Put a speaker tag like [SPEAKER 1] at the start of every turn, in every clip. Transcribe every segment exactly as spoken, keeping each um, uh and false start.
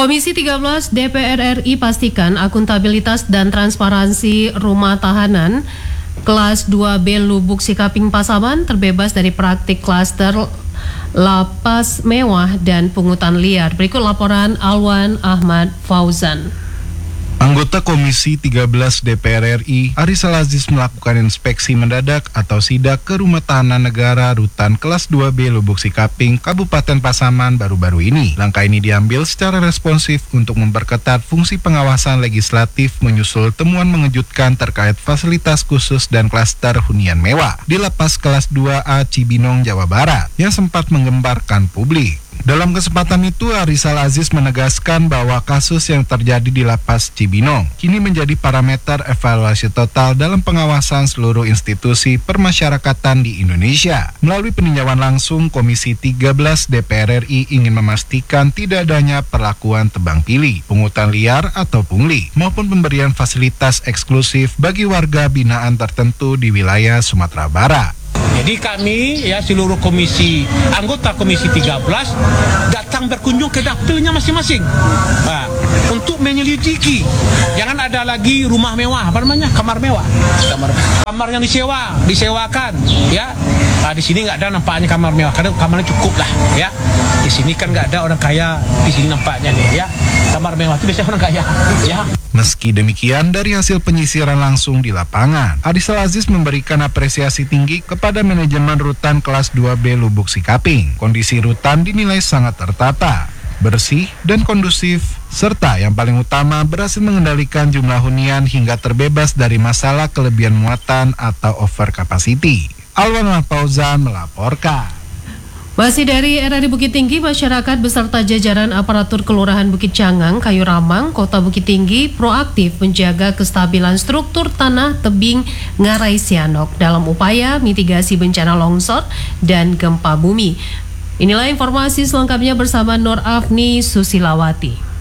[SPEAKER 1] Komisi tiga belas D P R R I pastikan akuntabilitas dan transparansi rumah tahanan kelas dua B Lubuk Sikaping Pasaman terbebas dari praktik klaster lapas mewah dan pungutan liar. Berikut laporan Alwan Ahmad Fauzan.
[SPEAKER 2] Anggota Komisi tiga belas D P R R I, Arisal Aziz melakukan inspeksi mendadak atau sidak ke Rumah Tahanan Negara Rutan Kelas dua B Lubuk Sikaping, Kabupaten Pasaman baru-baru ini. Langkah ini diambil secara responsif untuk memperketat fungsi pengawasan legislatif menyusul temuan mengejutkan terkait fasilitas khusus dan klaster hunian mewah di Lapas Kelas dua A Cibinong, Jawa Barat yang sempat menggemparkan publik. Dalam kesempatan itu, Arisal Aziz menegaskan bahwa kasus yang terjadi di Lapas Cibinong kini menjadi parameter evaluasi total dalam pengawasan seluruh institusi permasyarakatan di Indonesia. Melalui peninjauan langsung, Komisi tiga belas D P R R I ingin memastikan tidak adanya perlakuan tebang pilih, pungutan liar atau pungli, maupun pemberian fasilitas eksklusif bagi warga binaan tertentu di wilayah Sumatera Barat.
[SPEAKER 3] Jadi kami ya seluruh komisi, anggota Komisi tiga belas datang berkunjung ke dapilnya masing-masing nah, untuk menyelidiki. Jangan ada lagi rumah mewah, apa namanya? Kamar mewah. Kamar, kamar yang disewa, disewakan ya. Nah, di sini nggak ada nampaknya kamar mewah, karena kamarnya cukup lah ya. Di sini kan nggak ada orang kaya, di sini nampaknya nih ya. Kamar mewah itu biasanya orang kaya ya.
[SPEAKER 2] Meski demikian, dari hasil penyisiran langsung di lapangan, Arisal Aziz memberikan apresiasi tinggi kepada manajemen Rutan Kelas dua B Lubuk Sikaping. Kondisi rutan dinilai sangat tertata, bersih, dan kondusif, serta yang paling utama berhasil mengendalikan jumlah hunian hingga terbebas dari masalah kelebihan muatan atau over capacity. Alwan Ahmad Fauzan melaporkan.
[SPEAKER 1] Masih dari R R I Bukit Tinggi, masyarakat beserta jajaran aparatur Kelurahan Bukit Cangang, Kayu Ramang, Kota Bukit Tinggi proaktif menjaga kestabilan struktur tanah tebing Ngarai Sianok dalam upaya mitigasi bencana longsor dan gempa bumi. Inilah informasi selengkapnya bersama Nur Afni Susilawati.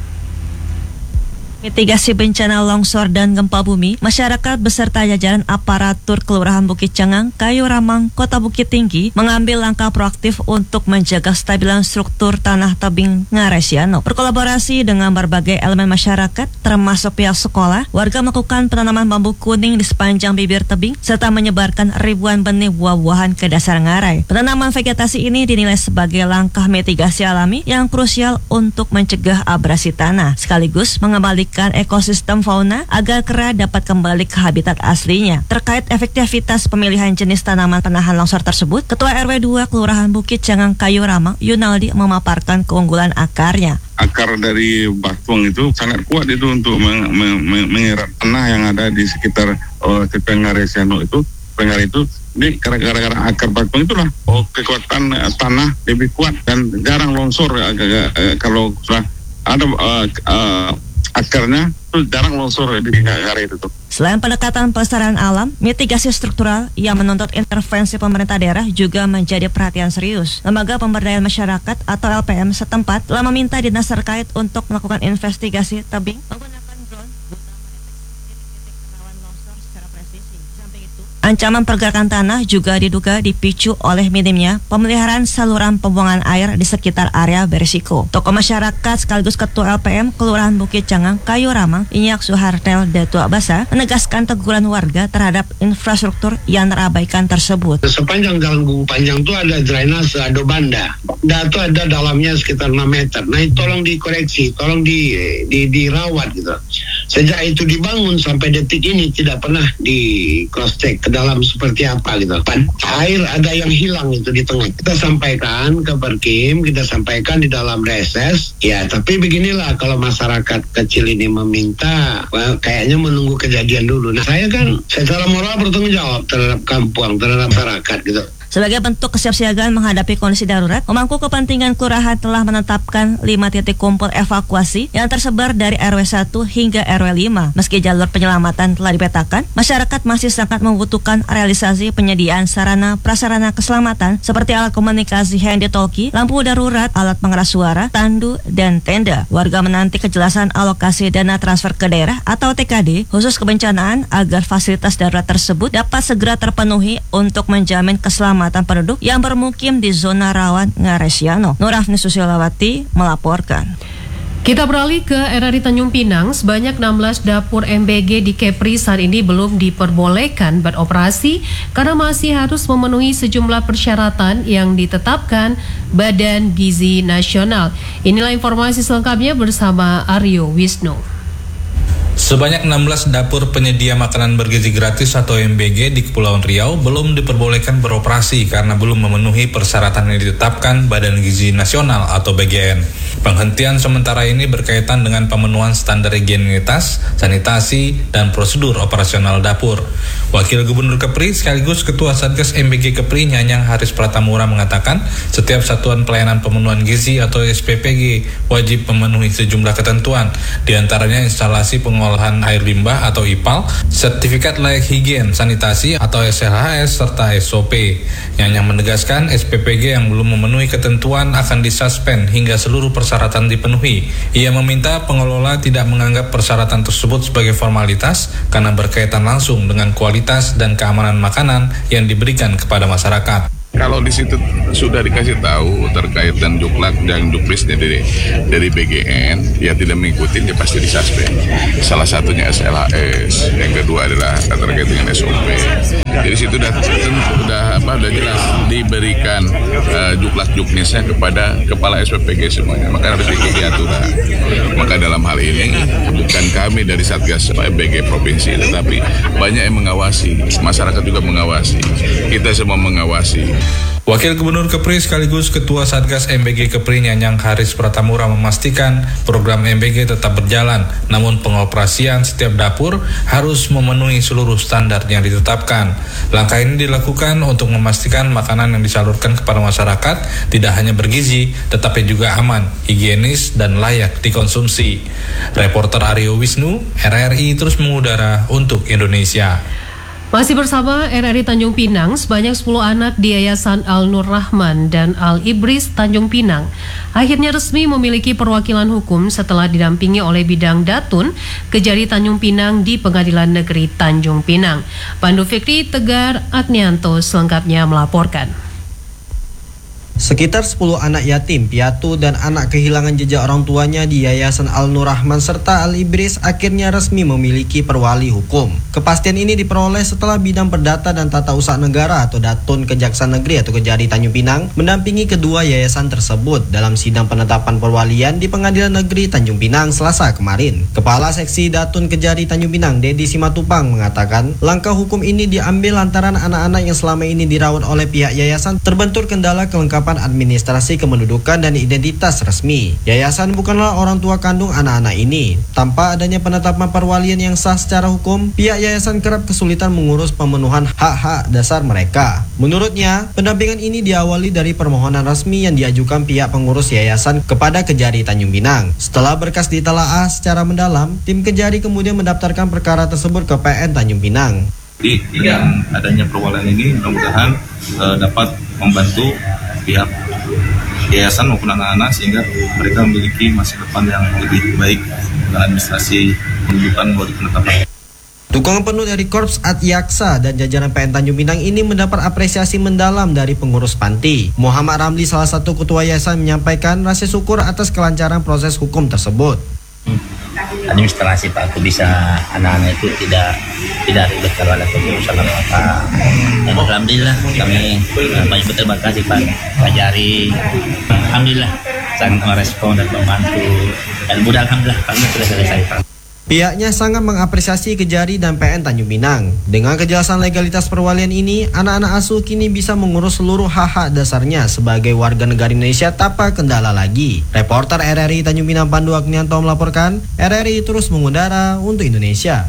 [SPEAKER 4] Mitigasi bencana longsor dan gempa bumi, masyarakat beserta jajaran aparatur Kelurahan Bukit Cangang, Kayu Ramang, Kota Bukit Tinggi mengambil langkah proaktif untuk menjaga kestabilan struktur tanah tebing Ngarai Sianok. Berkolaborasi dengan berbagai elemen masyarakat, termasuk pihak sekolah, warga melakukan penanaman bambu kuning di sepanjang bibir tebing serta menyebarkan ribuan benih buah-buahan ke dasar ngarai. Penanaman vegetasi ini dinilai sebagai langkah mitigasi alami yang krusial untuk mencegah abrasi tanah, sekaligus mengembalikan ekosistem fauna agar kera dapat kembali ke habitat aslinya. Terkait efektivitas pemilihan jenis tanaman penahan longsor tersebut, Ketua R W dua Kelurahan Bukit Cangang Kayu Ramang, Yunaldi, memaparkan keunggulan akarnya.
[SPEAKER 5] Akar dari batuang itu sangat kuat itu untuk meng- meng- meng- mengerat tanah yang ada di sekitar uh, tebing Ngarai Sianok itu. Pengar itu ini gara-gara akar batuang itulah oh, kekuatan uh, tanah lebih kuat dan jarang longsor uh, uh, uh, kalau sudah ada uh, uh, akarnya itu jarang longsor di Ngarai itu tuh.
[SPEAKER 4] Selain pendekatan pelestarian alam, mitigasi struktural yang menuntut intervensi pemerintah daerah juga menjadi perhatian serius. Lembaga Pemberdayaan Masyarakat atau L P M setempat telah meminta dinas terkait untuk melakukan investigasi tebing menggunakan drone guna mendeteksi titik-titik rawan longsor secara presisi. Samping itu, ancaman pergerakan tanah juga diduga dipicu oleh minimnya pemeliharaan saluran pembuangan air di sekitar area berisiko. Tokoh masyarakat sekaligus Ketua L P M Kelurahan Bukit Cangang Kayu Ramang, Inyak Suhartel Datua Basa, menegaskan teguran warga terhadap infrastruktur yang terabaikan tersebut.
[SPEAKER 6] Sepanjang jalan Gugu Panjang itu ada drainase, ada banda. Dan itu ada dalamnya sekitar enam meter. Nah, itu tolong dikoreksi, tolong di, di dirawat gitu. Sejak itu dibangun sampai detik ini tidak pernah di cross check ke dalam seperti apa gitu. Air ada yang hilang itu di tengah. Kita sampaikan ke Perkim, kita sampaikan di dalam reses. Ya, tapi beginilah kalau masyarakat kecil ini meminta, well, kayaknya menunggu kejadian dulu. Nah, saya kan secara moral bertanggung jawab terhadap kampung, terhadap masyarakat gitu.
[SPEAKER 4] Sebagai bentuk kesiapsiagaan menghadapi kondisi darurat, pemangku kepentingan kelurahan telah menetapkan lima titik kumpul evakuasi yang tersebar dari R W satu hingga R W lima. Meski jalur penyelamatan telah dipetakan, masyarakat masih sangat membutuhkan realisasi penyediaan sarana prasarana keselamatan seperti alat komunikasi handy-talkie, lampu darurat, alat pengeras suara, tandu, dan tenda. Warga menanti kejelasan alokasi dana transfer ke daerah atau T K D khusus kebencanaan agar fasilitas darurat tersebut dapat segera terpenuhi untuk menjamin keselamatan penduduk yang bermukim di zona rawan Ngarai Sianok. Nur Afni Susilawati melaporkan.
[SPEAKER 1] Kita beralih ke R R I Tanjung Pinang, sebanyak enam belas dapur M B G di Kepri saat ini belum diperbolehkan beroperasi karena masih harus memenuhi sejumlah persyaratan yang ditetapkan Badan Gizi Nasional. Inilah informasi selengkapnya bersama Aryo Wisnu.
[SPEAKER 7] Sebanyak enam belas dapur penyedia makanan bergizi gratis atau M B G di Kepulauan Riau belum diperbolehkan beroperasi karena belum memenuhi persyaratan yang ditetapkan Badan Gizi Nasional atau B G N. Penghentian sementara ini berkaitan dengan pemenuhan standar higienitas, sanitasi, dan prosedur operasional dapur. Wakil Gubernur Kepri sekaligus Ketua Satgas M B G Kepri Nyanyang Haris Pratamura mengatakan setiap satuan pelayanan pemenuhan gizi atau S P P G wajib memenuhi sejumlah ketentuan, diantaranya instalasi pengolahan air limbah atau I P A L, sertifikat layak higien sanitasi atau S L H S, serta S O P. Nyanyang menegaskan S P P G yang belum memenuhi ketentuan akan disuspend hingga seluruh persyaratan dipenuhi. Ia meminta pengelola tidak menganggap persyaratan tersebut sebagai formalitas karena berkaitan langsung dengan kualitas dan keamanan makanan yang diberikan kepada masyarakat.
[SPEAKER 8] Kalau di situ sudah dikasih tahu terkait dan juklak dan juklis dari dari B G N, ya tidak mengikuti, dia pasti disuspend. Salah satunya S L H S, yang kedua adalah terkait dengan S O P. Jadi situ sudah sudah apa sudah jelas diberikan uh, juklak juknisnya kepada kepala S P P G semuanya. Maka harus diikuti aturan. Maka dalam hal ini bukan kami dari Satgas B G provinsi, tetapi banyak yang mengawasi, masyarakat juga mengawasi, kita semua mengawasi.
[SPEAKER 7] Wakil Gubernur Kepri sekaligus Ketua Satgas M B G Kepri Nyanyang Haris Pratamura memastikan program M B G tetap berjalan, namun pengoperasian setiap dapur harus memenuhi seluruh standar yang ditetapkan. Langkah ini dilakukan untuk memastikan makanan yang disalurkan kepada masyarakat tidak hanya bergizi, tetapi juga aman, higienis, dan layak dikonsumsi. Reporter Aryo Wisnu, R R I terus mengudara untuk Indonesia.
[SPEAKER 1] Masih bersama R R I Tanjung Pinang, sebanyak sepuluh anak di Yayasan Al-Nur Rahman dan Al-Ibris Tanjung Pinang akhirnya resmi memiliki perwakilan hukum setelah didampingi oleh bidang Datun Kejari Tanjung Pinang di Pengadilan Negeri Tanjung Pinang. Pandu Fikri Tegar Agnianto selengkapnya melaporkan.
[SPEAKER 9] Sekitar sepuluh anak yatim, piatu, dan anak kehilangan jejak orang tuanya di Yayasan Al-Nur Rahman serta Al-Ibris akhirnya resmi memiliki perwali hukum. Kepastian ini diperoleh setelah Bidang Perdata dan Tata Usaha Negara atau Datun Kejaksaan Negeri atau Kejari Tanjung Pinang mendampingi kedua yayasan tersebut dalam sidang penetapan perwalian di Pengadilan Negeri Tanjung Pinang Selasa kemarin. Kepala Seksi Datun Kejari Tanjung Pinang, Dedi Simatupang, mengatakan langkah hukum ini diambil lantaran anak-anak yang selama ini dirawat oleh pihak yayasan terbentur kendala kelengkapan administrasi kependudukan dan identitas resmi. Yayasan bukanlah orang tua kandung anak-anak ini. Tanpa adanya penetapan perwalian yang sah secara hukum, pihak yayasan kerap kesulitan mengurus pemenuhan hak-hak dasar mereka. Menurutnya, pendampingan ini diawali dari permohonan resmi yang diajukan pihak pengurus yayasan kepada Kejari Tanjung Pinang. Setelah berkas ditelaah secara mendalam, tim Kejari kemudian mendaftarkan perkara tersebut ke P N Tanjung Pinang.
[SPEAKER 10] Jadi dengan adanya perwalian ini mudah-mudahan uh, dapat membantu pihak yayasan maupun anak-anak sehingga mereka memiliki masa depan yang lebih baik dalam administrasi pendidikan melalui penetapan.
[SPEAKER 9] Tukang penuh dari Korps Atyaksa dan jajaran P N Tanjung Pinang ini mendapat apresiasi mendalam dari pengurus panti. Muhammad Ramli, salah satu ketua yayasan, menyampaikan rasa syukur atas kelancaran proses hukum tersebut.
[SPEAKER 11] Administrasi Pak, aku bisa anak-anak itu tidak tidak ribet kalau ada keputusan apa. Dan alhamdulillah kami banyak berterima kasih Pak Kejari. Alhamdulillah sangat merespon dan membantu dan mudah alhamdulillah kami sudah selesai Pak.
[SPEAKER 9] Pihaknya sangat mengapresiasi Kejari dan P N Tanjung Pinang. Dengan kejelasan legalitas perwalian ini, anak-anak asuh kini bisa mengurus seluruh hak-hak dasarnya sebagai warga negara Indonesia tanpa kendala lagi. Reporter R R I Tanjung Pinang Pandu Agnianto melaporkan, R R I terus mengudara untuk Indonesia.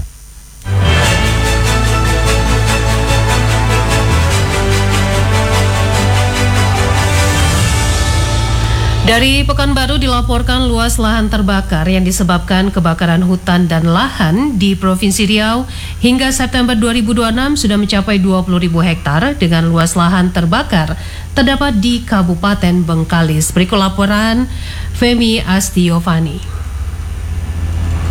[SPEAKER 1] Dari Pekanbaru dilaporkan luas lahan terbakar yang disebabkan kebakaran hutan dan lahan di Provinsi Riau hingga September dua ribu dua puluh enam sudah mencapai dua puluh ribu hektar dengan luas lahan terbakar terdapat di Kabupaten Bengkalis. Berikut laporan Femi Astiovani.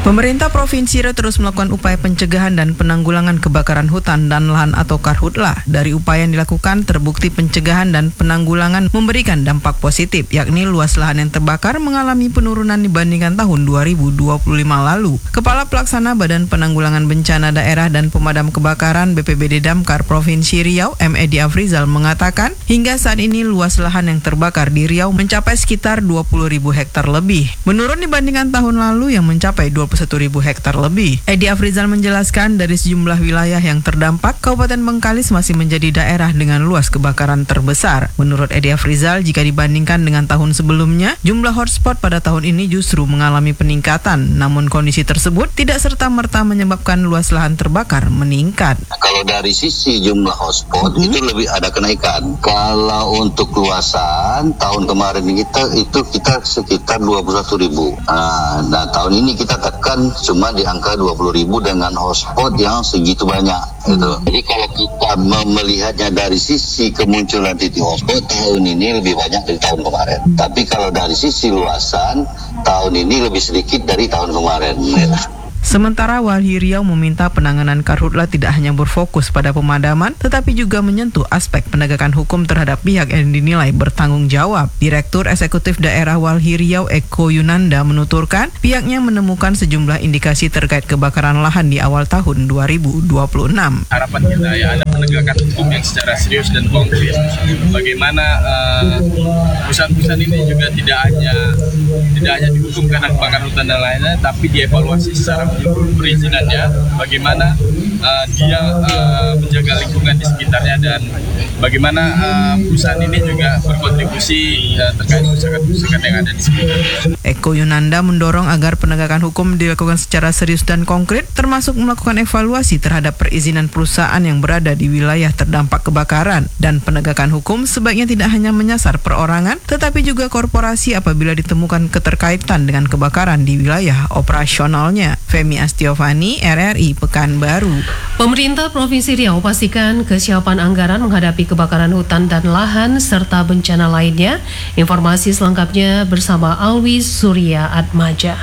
[SPEAKER 12] Pemerintah Provinsi Riau terus melakukan upaya pencegahan dan penanggulangan kebakaran hutan dan lahan atau Karhutla. Dari upaya yang dilakukan, terbukti pencegahan dan penanggulangan memberikan dampak positif, yakni luas lahan yang terbakar mengalami penurunan dibandingkan tahun dua ribu dua puluh lima lalu. Kepala Pelaksana Badan Penanggulangan Bencana Daerah dan Pemadam Kebakaran B P B D Damkar Provinsi Riau, M. Edi Afrizal mengatakan, hingga saat ini luas lahan yang terbakar di Riau mencapai sekitar dua puluh ribu hektar lebih. Menurun dibandingkan tahun lalu yang mencapai dua puluh satu ribu hektar lebih. Edi Afrizal menjelaskan dari sejumlah wilayah yang terdampak, Kabupaten Bengkalis masih menjadi daerah dengan luas kebakaran terbesar. Menurut Edi Afrizal, jika dibandingkan dengan tahun sebelumnya, jumlah hotspot pada tahun ini justru mengalami peningkatan. Namun kondisi tersebut tidak serta-merta menyebabkan luas lahan terbakar meningkat.
[SPEAKER 13] Kalau dari sisi jumlah hotspot hmm. itu lebih ada kenaikan. Kalau untuk luasan tahun kemarin kita itu kita sekitar dua puluh satu ribu. Nah, nah tahun ini kita kan cuma di angka dua puluh ribu dengan hotspot yang segitu banyak gitu. Jadi kalau kita melihatnya dari sisi kemunculan titik hotspot tahun ini lebih banyak dari tahun kemarin. Tapi kalau dari sisi luasan tahun ini lebih sedikit dari tahun kemarin.
[SPEAKER 12] Sementara Walhi Riau meminta penanganan Karhutla tidak hanya berfokus pada pemadaman, tetapi juga menyentuh aspek penegakan hukum terhadap pihak yang dinilai bertanggung jawab. Direktur Eksekutif Daerah Walhi Riau Eko Yunanda menuturkan, pihaknya menemukan sejumlah indikasi terkait kebakaran lahan di awal tahun dua ribu dua puluh enam.
[SPEAKER 14] Harapan kita ya ada penegakan hukum yang secara serius dan konkret. Bagaimana uh, perusahaan-perusahaan ini juga tidak hanya tidak hanya dihukum karena kebakaran hutan dan lainnya, tapi dievaluasi secara perizinannya, bagaimana uh, dia uh, menjaga lingkungan di sekitarnya dan bagaimana uh, perusahaan ini juga berkontribusi uh, terkait kerusakan-kerusakan yang ada di sekitar.
[SPEAKER 12] Eko Yunanda mendorong agar penegakan hukum dilakukan secara serius dan konkret, termasuk melakukan evaluasi terhadap perizinan perusahaan yang berada di wilayah terdampak kebakaran, dan penegakan hukum sebaiknya tidak hanya menyasar perorangan, tetapi juga korporasi apabila ditemukan keterkaitan dengan kebakaran di wilayah operasionalnya. Femi Astiovani, R R I Pekanbaru.
[SPEAKER 1] Pemerintah Provinsi Riau pastikan kesiapan anggaran menghadapi kebakaran hutan dan lahan serta bencana lainnya. Informasi selengkapnya bersama Alwi Surya Atmaja.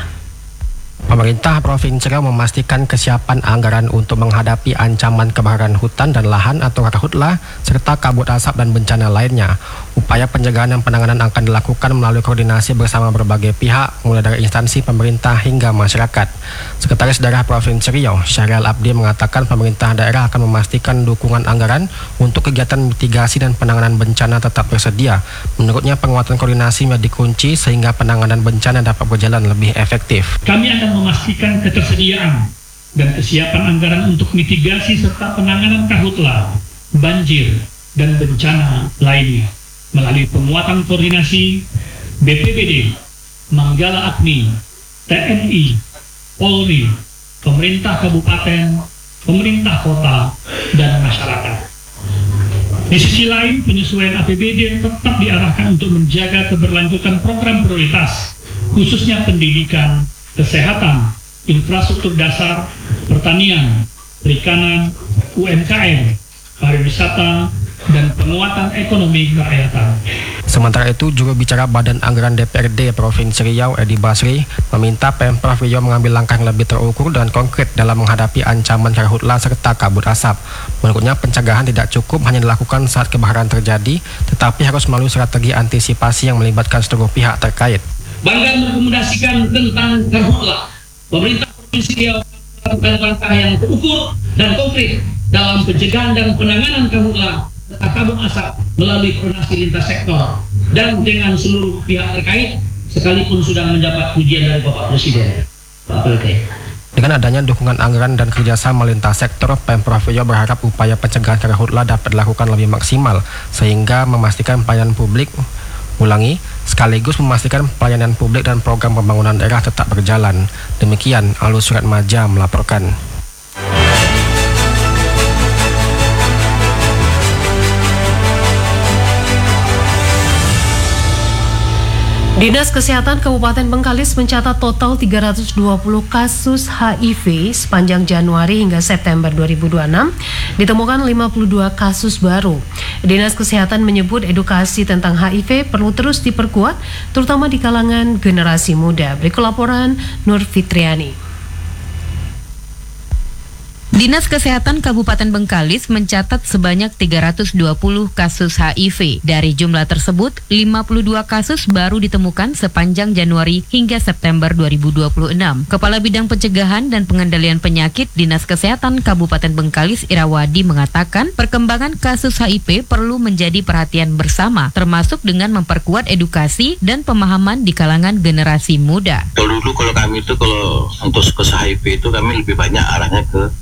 [SPEAKER 15] Pemerintah Provinsi Riau memastikan kesiapan anggaran untuk menghadapi ancaman kebakaran hutan dan lahan atau Karhutla serta kabut asap dan bencana lainnya. Upaya pencegahan dan penanganan akan dilakukan melalui koordinasi bersama berbagai pihak, mulai dari instansi pemerintah hingga masyarakat. Sekretaris Daerah Provinsi Riau, Syahrial Abdi, mengatakan pemerintah daerah akan memastikan dukungan anggaran untuk kegiatan mitigasi dan penanganan bencana tetap tersedia. Menurutnya, penguatan koordinasi menjadi kunci sehingga penanganan bencana dapat berjalan lebih efektif.
[SPEAKER 16] Kami akan memastikan ketersediaan dan kesiapan anggaran untuk mitigasi serta penanganan Karhutla, banjir, dan bencana lainnya melalui penguatan koordinasi B P B D, Manggala Agni, T N I, Polri, pemerintah kabupaten, pemerintah kota, dan masyarakat. Di sisi lain, penyesuaian A P B D tetap diarahkan untuk menjaga keberlanjutan program prioritas, khususnya pendidikan, kesehatan, infrastruktur dasar, pertanian, perikanan, U M K M, pariwisata, dan penguatan ekonomi kerakyatan.
[SPEAKER 15] Sementara itu, juru bicara Badan Anggaran D P R D Provinsi Riau, Edi Basri, meminta Pemprov Riau mengambil langkah yang lebih terukur dan konkret dalam menghadapi ancaman Karhutla serta kabut asap. Menurutnya, pencegahan tidak cukup hanya dilakukan saat kebakaran terjadi, tetapi harus melalui strategi antisipasi yang melibatkan seluruh pihak terkait.
[SPEAKER 16] Bangga merekomendasikan tentang Karhutla. Pemerintah Provinsi Riau melakukan langkah yang terukur dan konkret dalam pencegahan dan penanganan Karhutla serta kabut asap melalui koordinasi lintas sektor dan dengan seluruh pihak terkait, sekalipun sudah mendapat pujian dari Bapak Presiden. Pak P L T.
[SPEAKER 15] Dengan adanya dukungan anggaran dan kerjasama lintas sektor, Pemprov Riau berharap upaya pencegahan Karhutla dapat dilakukan lebih maksimal sehingga memastikan pelayanan publik ulangi sekaligus memastikan pelayanan publik dan program pembangunan daerah tetap berjalan. Demikian Alus Surat Maja melaporkan.
[SPEAKER 1] Dinas Kesehatan Kabupaten Bengkalis mencatat total tiga ratus dua puluh kasus H I V sepanjang Januari hingga September dua ribu dua puluh enam, ditemukan lima puluh dua kasus baru. Dinas Kesehatan menyebut edukasi tentang H I V perlu terus diperkuat, terutama di kalangan generasi muda. Berikut laporan Nur Fitriani.
[SPEAKER 17] Dinas Kesehatan Kabupaten Bengkalis mencatat sebanyak tiga ratus dua puluh kasus H I V. Dari jumlah tersebut, lima puluh dua kasus baru ditemukan sepanjang Januari hingga September dua ribu dua puluh enam. Kepala Bidang Pencegahan dan Pengendalian Penyakit Dinas Kesehatan Kabupaten Bengkalis Irawadi mengatakan perkembangan kasus H I V perlu menjadi perhatian bersama, termasuk dengan memperkuat edukasi dan pemahaman di kalangan generasi muda.
[SPEAKER 18] Kalau dulu kalau kami itu kalau untuk kasus H I V itu kami lebih banyak arahnya ke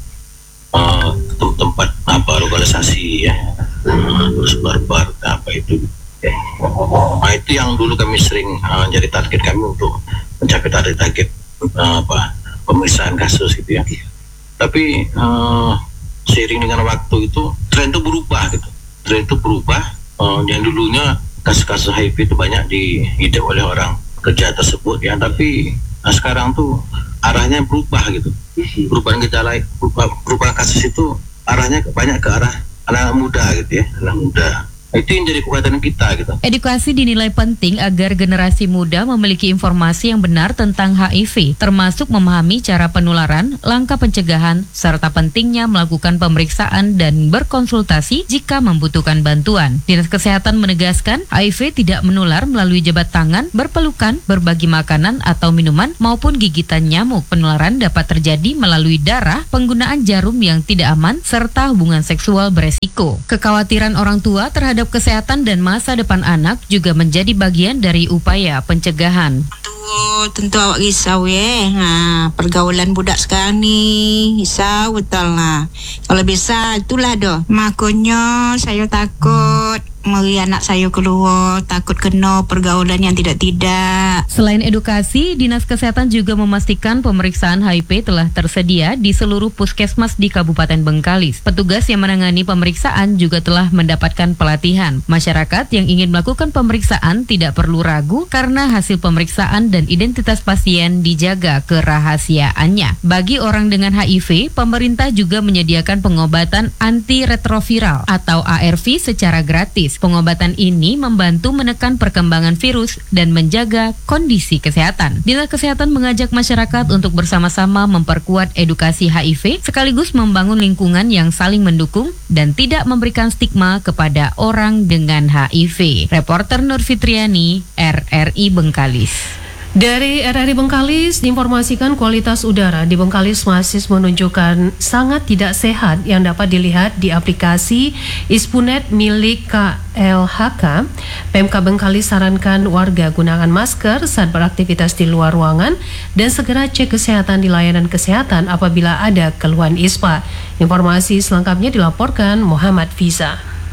[SPEAKER 18] Uh, tempat apa lokalisasi ya, uh, terus barbar apa itu ya. Nah itu yang dulu kami sering uh, jadi target kami untuk mencapai target-target uh, apa pemeriksaan kasus gitu ya. Tapi uh, seiring dengan waktu itu tren itu berubah gitu, tren itu berubah. Uh, yang dulunya kasus-kasus H I V itu banyak diidap oleh orang kerja tersebut ya, tapi nah, sekarang tuh arahnya berubah gitu. Perubahan gejala, perubahan kasus itu arahnya banyak ke arah anak muda gitu ya, anak muda. Itu yang jadi kekuatan kita gitu.
[SPEAKER 17] Edukasi dinilai penting agar generasi muda memiliki informasi yang benar tentang H I V, termasuk memahami cara penularan, langkah pencegahan, serta pentingnya melakukan pemeriksaan dan berkonsultasi jika membutuhkan bantuan. Dinas Kesehatan menegaskan H I V tidak menular melalui jabat tangan, berpelukan, berbagi makanan atau minuman, maupun gigitan nyamuk. Penularan dapat terjadi melalui darah, penggunaan jarum yang tidak aman, serta hubungan seksual beresiko. Kekhawatiran orang tua terhadap kesehatan dan masa depan anak juga menjadi bagian dari upaya pencegahan.
[SPEAKER 19] Oh, tentu awak risau ya. Nah, pergaulan budak sekarang ni risau betul lah. Kalau bisa itulah doh. Makanya saya takut mari anak saya keluar, takut kena pergaulan yang tidak-tidak.
[SPEAKER 17] Selain edukasi, Dinas Kesehatan juga memastikan pemeriksaan H I V telah tersedia di seluruh puskesmas di Kabupaten Bengkalis. Petugas yang menangani pemeriksaan juga telah mendapatkan pelatihan. Masyarakat yang ingin melakukan pemeriksaan tidak perlu ragu karena hasil pemeriksaan dan identitas pasien dijaga kerahasiaannya. Bagi orang dengan H I V, pemerintah juga menyediakan pengobatan antiretroviral atau A R V secara gratis. Pengobatan ini membantu menekan perkembangan virus dan menjaga kondisi kesehatan. Dinas Kesehatan mengajak masyarakat untuk bersama-sama memperkuat edukasi H I V sekaligus membangun lingkungan yang saling mendukung dan tidak memberikan stigma kepada orang dengan H I V. Reporter Nur Fitriani, R R I Bengkalis.
[SPEAKER 1] Dari R R I Bengkalis diinformasikan kualitas udara di Bengkalis masih menunjukkan sangat tidak sehat yang dapat dilihat di aplikasi Ispunet milik K L H K. Pemka Bengkalis sarankan warga gunakan masker saat beraktivitas di luar ruangan dan segera cek kesehatan di layanan kesehatan apabila ada keluhan ispa. Informasi selengkapnya dilaporkan Muhammad Fiza.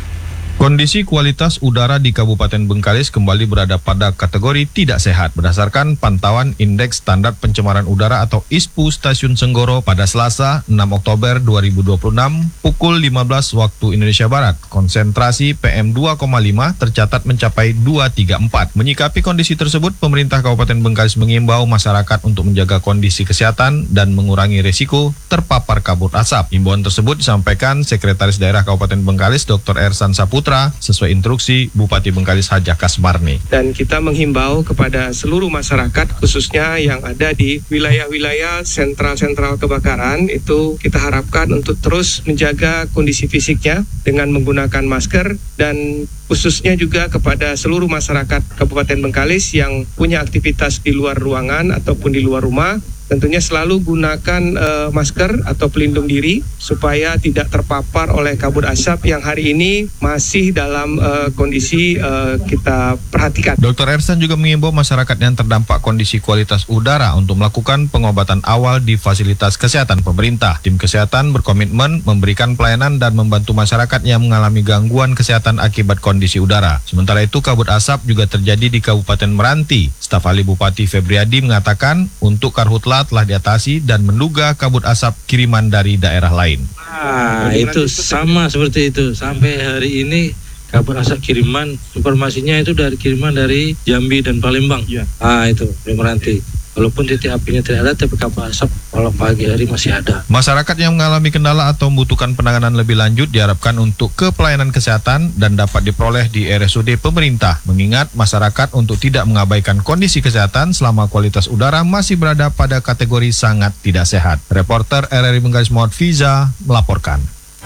[SPEAKER 20] Kondisi kualitas udara di Kabupaten Bengkalis kembali berada pada kategori tidak sehat berdasarkan pantauan Indeks Standar Pencemaran Udara atau I S P U Stasiun Senggoro pada Selasa enam Oktober dua ribu dua puluh enam pukul lima belas waktu Indonesia Barat. Konsentrasi P M dua koma lima tercatat mencapai dua ratus tiga puluh empat. Menyikapi kondisi tersebut, pemerintah Kabupaten Bengkalis mengimbau masyarakat untuk menjaga kondisi kesehatan dan mengurangi risiko terpapar kabut asap. Himbauan tersebut disampaikan Sekretaris Daerah Kabupaten Bengkalis Doktor Ersan Saputra sesuai instruksi Bupati Bengkalis Hajah Kasmarni.
[SPEAKER 21] Dan kita menghimbau kepada seluruh masyarakat khususnya yang ada di wilayah-wilayah sentral-sentral kebakaran itu kita harapkan untuk terus menjaga kondisi fisiknya dengan menggunakan masker dan khususnya juga kepada seluruh masyarakat Kabupaten Bengkalis yang punya aktivitas di luar ruangan ataupun di luar rumah. Tentunya selalu gunakan uh, masker atau pelindung diri supaya tidak terpapar oleh kabut asap yang hari ini masih dalam uh, kondisi uh, kita perhatikan.
[SPEAKER 20] Doktor Ersan juga mengimbau masyarakat yang terdampak kondisi kualitas udara untuk melakukan pengobatan awal di fasilitas kesehatan pemerintah. Tim kesehatan berkomitmen memberikan pelayanan dan membantu masyarakat yang mengalami gangguan kesehatan akibat kondisi udara. Sementara itu kabut asap juga terjadi di Kabupaten Meranti. Staf ahli Bupati Febriadi mengatakan untuk karhutla telah diatasi dan menduga kabut asap kiriman dari daerah lain.
[SPEAKER 22] Ah, itu sama seperti itu. Sampai hari ini kabut asap kiriman, informasinya itu dari kiriman dari Jambi dan Palembang. Ya. Ah, itu Meranti. Walaupun titik apinya tidak ada, tapi kabut asap kalau pagi hari masih ada.
[SPEAKER 20] Masyarakat yang mengalami kendala atau membutuhkan penanganan lebih lanjut diharapkan untuk ke pelayanan kesehatan dan dapat diperoleh di R S U D pemerintah. Mengingat masyarakat untuk tidak mengabaikan kondisi kesehatan selama kualitas udara masih berada pada kategori sangat tidak sehat. Reporter R R I Bengkalis Muhammad Fiza melaporkan.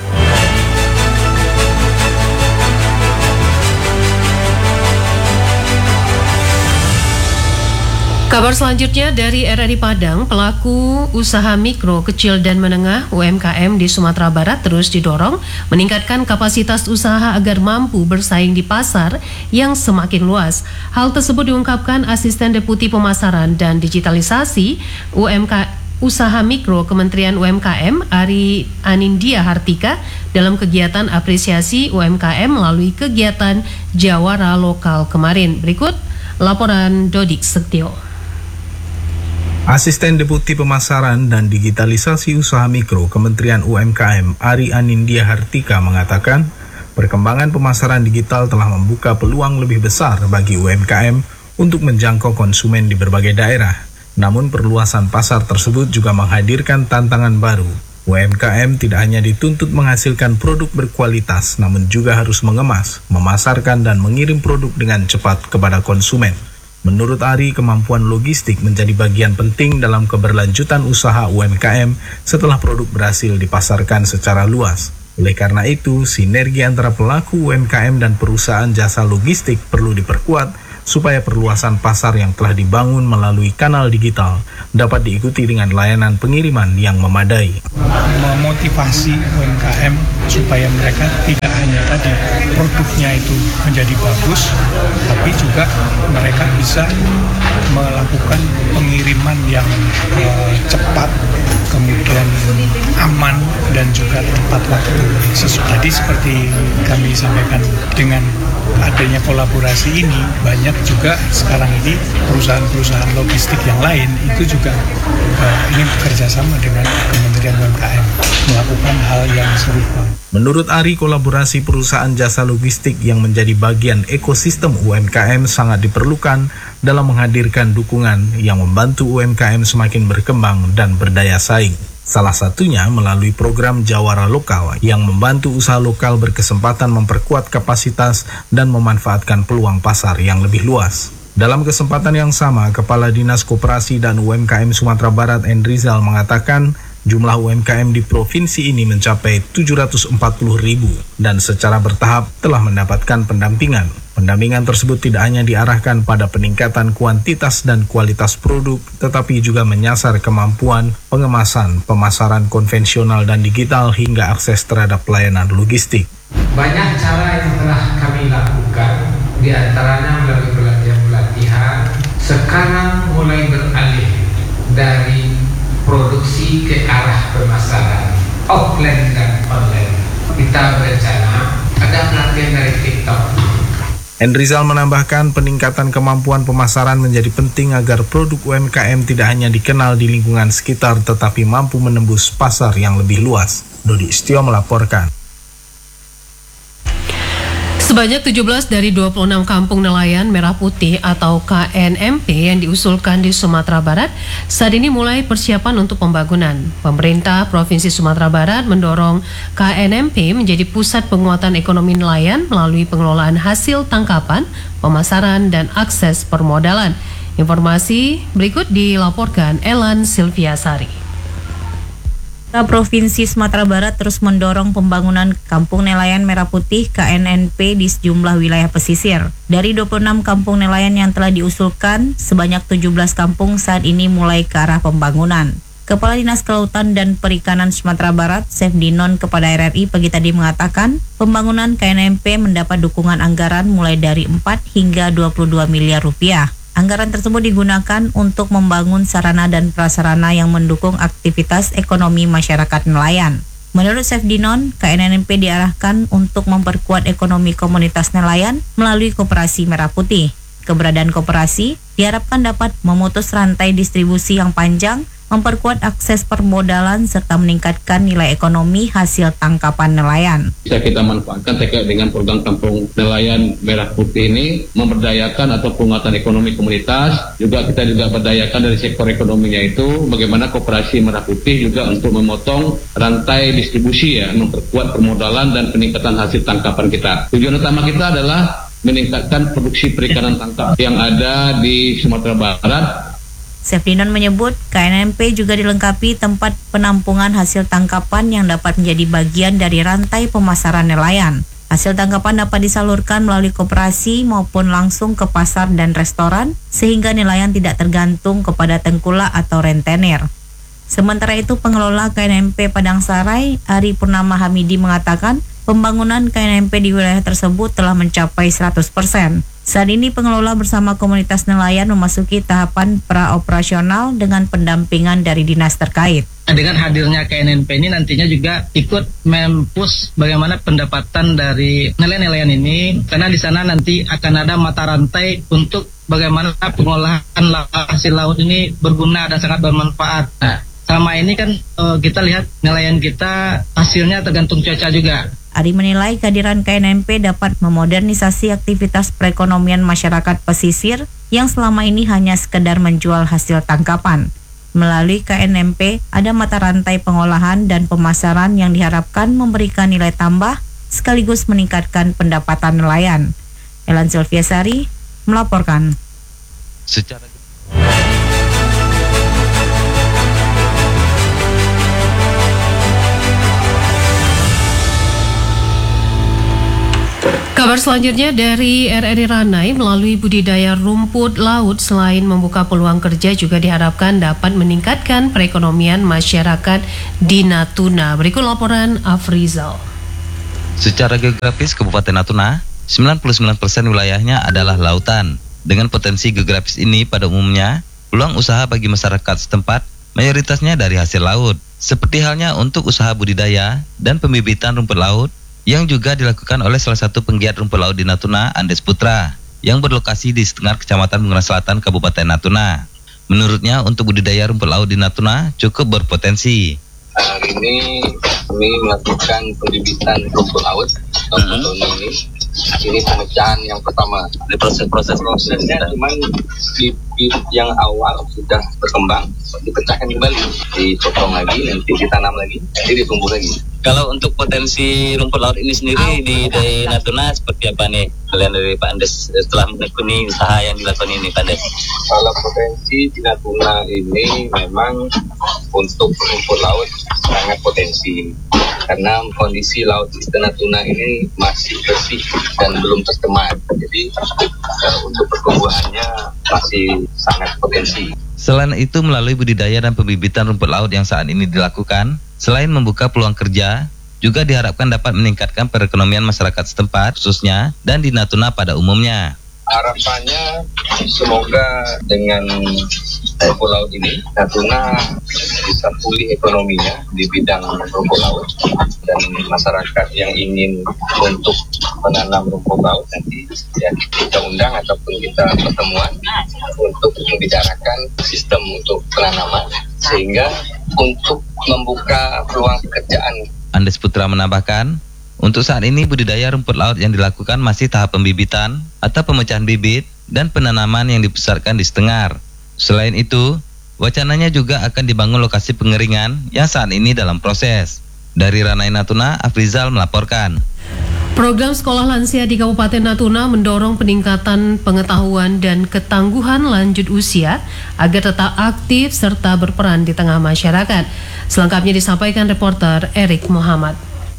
[SPEAKER 1] Kabar selanjutnya dari R R I Padang, pelaku usaha mikro, kecil dan menengah U M K M di Sumatera Barat terus didorong meningkatkan kapasitas usaha agar mampu bersaing di pasar yang semakin luas. Hal tersebut diungkapkan Asisten Deputi Pemasaran dan Digitalisasi U M K Usaha Mikro Kementerian U M K M Ari Anindya Hartika dalam kegiatan apresiasi U M K M melalui kegiatan Jawara Lokal kemarin. Berikut laporan Dodik Sektio.
[SPEAKER 2] Asisten Deputi Pemasaran dan Digitalisasi Usaha Mikro Kementerian U M K M Ari Anindya Hartika mengatakan, perkembangan pemasaran digital telah membuka peluang lebih besar bagi U M K M untuk menjangkau konsumen di berbagai daerah. Namun perluasan pasar tersebut juga menghadirkan tantangan baru. U M K M tidak hanya dituntut menghasilkan produk berkualitas, namun juga harus mengemas, memasarkan dan mengirim produk dengan cepat kepada konsumen. Menurut Ari, kemampuan logistik menjadi bagian penting dalam keberlanjutan usaha U M K M setelah produk berhasil dipasarkan secara luas. Oleh karena itu, sinergi antara pelaku U M K M dan perusahaan jasa logistik perlu diperkuat supaya perluasan pasar yang telah dibangun melalui kanal digital dapat diikuti dengan layanan pengiriman yang memadai.
[SPEAKER 3] Memotivasi U M K M supaya mereka tidak hanya tadi produknya itu menjadi bagus, tapi juga mereka bisa melakukan pengiriman yang uh, cepat, kemudian aman dan juga tepat waktu. Tadi seperti kami sampaikan, dengan adanya kolaborasi ini, banyak juga sekarang ini perusahaan-perusahaan logistik yang lain itu juga uh, ingin bekerja sama dengan Kementerian U M K M melakukan hal yang serupa.
[SPEAKER 2] Menurut Ari, kolaborasi perusahaan jasa logistik yang menjadi bagian ekosistem U M K M sangat diperlukan dalam menghadirkan dukungan yang membantu U M K M semakin berkembang dan berdaya saing. Salah satunya melalui program Jawara Lokal yang membantu usaha lokal berkesempatan memperkuat kapasitas dan memanfaatkan peluang pasar yang lebih luas. Dalam kesempatan yang sama, Kepala Dinas Koperasi dan U M K M Sumatera Barat Endrizal mengatakan jumlah U M K M di provinsi ini mencapai tujuh ratus empat puluh ribu dan secara bertahap telah mendapatkan pendampingan. Pendampingan tersebut tidak hanya diarahkan pada peningkatan kuantitas dan kualitas produk, tetapi juga menyasar kemampuan pengemasan, pemasaran konvensional dan digital hingga akses terhadap pelayanan logistik.
[SPEAKER 23] Banyak cara yang telah kami lakukan, diantaranya melalui pelatihan-pelatihan. Sekarang mulai beralih dari produksi ke arah pemasaran, offline dan online. Kita berencana ada pelatihan dari TikTok.
[SPEAKER 2] Endrizal menambahkan peningkatan kemampuan pemasaran menjadi penting agar produk U M K M tidak hanya dikenal di lingkungan sekitar tetapi mampu menembus pasar yang lebih luas. Dodi Setio melaporkan.
[SPEAKER 1] Sebanyak tujuh belas dari dua puluh enam kampung nelayan merah putih atau K N M P yang diusulkan di Sumatera Barat saat ini mulai persiapan untuk pembangunan. Pemerintah Provinsi Sumatera Barat mendorong K N M P menjadi pusat penguatan ekonomi nelayan melalui pengelolaan hasil tangkapan, pemasaran, dan akses permodalan. Informasi berikut dilaporkan Elan Silviasari.
[SPEAKER 24] Provinsi Sumatera Barat terus mendorong pembangunan Kampung Nelayan Merah Putih K N N P di sejumlah wilayah pesisir. Dari dua puluh enam kampung nelayan yang telah diusulkan, sebanyak tujuh belas kampung saat ini mulai ke arah pembangunan. Kepala Dinas Kelautan dan Perikanan Sumatera Barat, Sefdinon, kepada R R I pagi tadi mengatakan, pembangunan K N N P mendapat dukungan anggaran mulai dari empat hingga dua puluh dua miliar rupiah. Anggaran tersebut digunakan untuk membangun sarana dan prasarana yang mendukung aktivitas ekonomi masyarakat nelayan. Menurut Sefdinon, K N N P diarahkan untuk memperkuat ekonomi komunitas nelayan melalui Koperasi Merah Putih. Keberadaan koperasi diharapkan dapat memutus rantai distribusi yang panjang memperkuat akses permodalan serta meningkatkan nilai ekonomi hasil tangkapan nelayan.
[SPEAKER 4] Bisa kita manfaatkan terkait dengan program kampung nelayan merah putih ini, memberdayakan atau penguatan ekonomi komunitas, juga kita juga berdayakan dari sektor ekonominya itu, bagaimana koperasi merah putih juga untuk memotong rantai distribusi ya, memperkuat permodalan dan peningkatan hasil tangkapan kita. Tujuan utama kita adalah meningkatkan produksi perikanan tangkap yang ada di Sumatera Barat.
[SPEAKER 24] Sefrinon menyebut K N N P juga dilengkapi tempat penampungan hasil tangkapan yang dapat menjadi bagian dari rantai pemasaran nelayan. Hasil tangkapan dapat disalurkan melalui koperasi maupun langsung ke pasar dan restoran, sehingga nelayan tidak tergantung kepada tengkulak atau rentenir. Sementara itu, pengelola K N N P Padang Sarai, Ari Purnama Hamidi, mengatakan pembangunan K N N P di wilayah tersebut telah mencapai seratus persen. Saat ini pengelola bersama komunitas nelayan memasuki tahapan praoperasional dengan pendampingan dari dinas terkait.
[SPEAKER 5] Dengan hadirnya K N N P ini nantinya juga ikut mempush bagaimana pendapatan dari nelayan-nelayan ini, karena di sana nanti akan ada mata rantai untuk bagaimana pengolahan hasil laut ini berguna dan sangat bermanfaat. Nah, selama ini kan uh, kita lihat nelayan kita hasilnya tergantung cuaca juga.
[SPEAKER 24] Ari menilai kehadiran K N N P dapat memodernisasi aktivitas perekonomian masyarakat pesisir yang selama ini hanya sekedar menjual hasil tangkapan. Melalui K N N P ada mata rantai pengolahan dan pemasaran yang diharapkan memberikan nilai tambah sekaligus meningkatkan pendapatan nelayan. Elan Sylviasari melaporkan.
[SPEAKER 6] Secara
[SPEAKER 1] Kabar selanjutnya dari R R I Ranai, melalui budidaya rumput laut selain membuka peluang kerja juga diharapkan dapat meningkatkan perekonomian masyarakat di Natuna. Berikut laporan Afrizal.
[SPEAKER 6] Secara geografis Kabupaten Natuna, sembilan puluh sembilan persen wilayahnya adalah lautan. Dengan potensi geografis ini pada umumnya, peluang usaha bagi masyarakat setempat mayoritasnya dari hasil laut. Seperti halnya untuk usaha budidaya dan pembibitan rumput laut yang juga dilakukan oleh salah satu penggiat rumput laut di Natuna, Andes Putra, yang berlokasi di Setengah Kecamatan Bunguran Selatan, Kabupaten Natuna. Menurutnya, untuk budidaya rumput laut di Natuna cukup berpotensi.
[SPEAKER 8] Hari ini kami melakukan pembibitan rumput laut tahun ini. Ini pemecahan yang pertama. Di proses-proses prosesnya, cuman bibit yang awal sudah berkembang, dipecahkan kembali, dipotong lagi, nanti ditanam lagi, nanti ditumbuh lagi.
[SPEAKER 6] Kalau untuk potensi rumput laut ini sendiri di, di Natuna seperti apa nih kalian dari Pak Andes setelah menekuni usaha yang dilakukan ini, Pak Andes?
[SPEAKER 8] Kalau potensi di Natuna ini memang untuk rumput laut sangat potensi, karena kondisi laut di Natuna ini masih bersih dan belum tercemar, jadi uh, untuk pertumbuhannya masih sangat potensi.
[SPEAKER 6] Selain itu, melalui budidaya dan pembibitan rumput laut yang saat ini dilakukan, selain membuka peluang kerja, juga diharapkan dapat meningkatkan perekonomian masyarakat setempat khususnya dan di Natuna pada umumnya.
[SPEAKER 8] Harapannya semoga dengan rumput laut ini Natuna bisa pulih ekonominya di bidang rumput laut, dan masyarakat yang ingin untuk menanam rumput laut nanti ya kita undang ataupun kita pertemuan untuk membicarakan sistem untuk penanaman sehingga untuk membuka peluang pekerjaan.
[SPEAKER 6] Andes Putra menambahkan, untuk saat ini budidaya rumput laut yang dilakukan masih tahap pembibitan atau pemecahan bibit dan penanaman yang dipusatkan di Setengar. Selain itu, wacananya juga akan dibangun lokasi pengeringan yang saat ini dalam proses. Dari Ranai Natuna, Afrizal melaporkan.
[SPEAKER 1] Program Sekolah Lansia di Kabupaten Natuna mendorong peningkatan pengetahuan dan ketangguhan lanjut usia agar tetap aktif serta berperan di tengah masyarakat. Selengkapnya disampaikan reporter Erik Muhammad.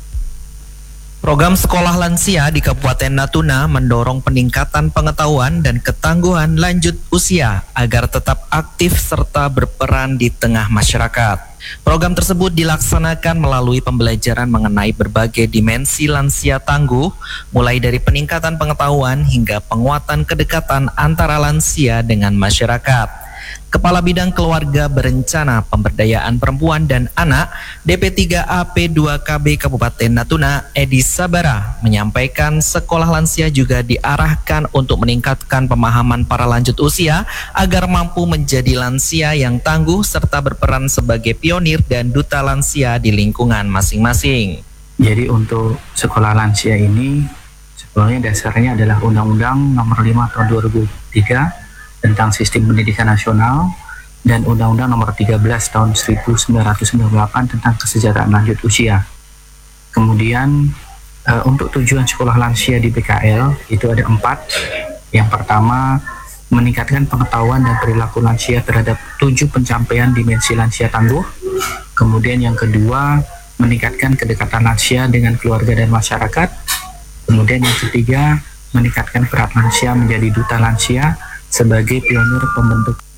[SPEAKER 25] Program Sekolah Lansia di Kabupaten Natuna mendorong peningkatan pengetahuan dan ketangguhan lanjut usia agar tetap aktif serta berperan di tengah masyarakat. Program tersebut dilaksanakan melalui pembelajaran mengenai berbagai dimensi lansia tangguh, mulai dari peningkatan pengetahuan hingga penguatan kedekatan antara lansia dengan masyarakat. Kepala Bidang Keluarga Berencana Pemberdayaan Perempuan dan Anak D P tiga A P dua K B Kabupaten Natuna, Edi Sabara, menyampaikan sekolah lansia juga diarahkan untuk meningkatkan pemahaman para lanjut usia agar mampu menjadi lansia yang tangguh serta berperan sebagai pionir dan duta lansia di lingkungan masing-masing.
[SPEAKER 7] Jadi untuk sekolah lansia ini sebenarnya dasarnya adalah Undang-Undang Nomor lima Tahun dua ribu tiga tentang Sistem Pendidikan Nasional dan Undang-Undang Nomor tiga belas Tahun seribu sembilan ratus sembilan puluh delapan tentang Kesejahteraan Lanjut Usia. Kemudian uh, untuk tujuan sekolah lansia di B K L itu ada empat. Yang pertama, meningkatkan pengetahuan dan perilaku lansia terhadap tujuh pencapaian dimensi lansia tangguh. Kemudian yang kedua, meningkatkan kedekatan lansia dengan keluarga dan masyarakat. Kemudian yang ketiga, meningkatkan peran lansia menjadi duta lansia sebagai pionir pembentuk